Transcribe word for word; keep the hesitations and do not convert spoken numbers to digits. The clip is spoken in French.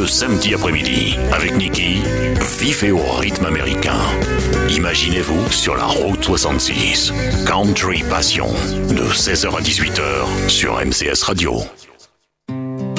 le samedi après-midi. Avec Niki, vivez au rythme américain. Imaginez-vous sur la route soixante-six. Country Passion, de seize heures à dix-huit heures sur M C S Radio.